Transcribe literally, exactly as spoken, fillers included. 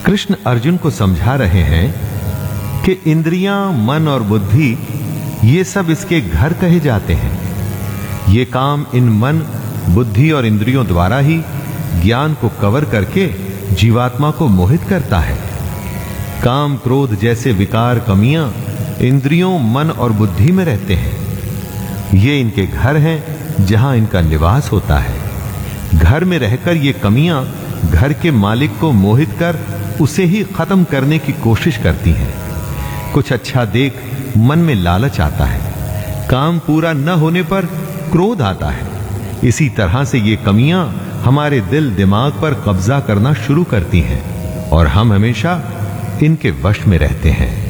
कृष्ण अर्जुन को समझा रहे हैं कि इंद्रियां, मन और बुद्धि ये सब इसके घर कहे जाते हैं। ये काम इन मन, बुद्धि और इंद्रियों द्वारा ही ज्ञान को कवर करके जीवात्मा को मोहित करता है। काम, क्रोध जैसे विकार, कमियां इंद्रियों, मन और बुद्धि में रहते हैं। ये इनके घर हैं जहां इनका निवास होता है। घर में रहकर ये कमियां घर के मालिक को मोहित कर उसे ही खत्म करने की कोशिश करती हैं। कुछ अच्छा देख मन में लालच आता है। काम पूरा न होने पर क्रोध आता है। इसी तरह से ये कमियां हमारे दिल, दिमाग पर कब्जा करना शुरू करती हैं और हम हमेशा इनके वश में रहते हैं।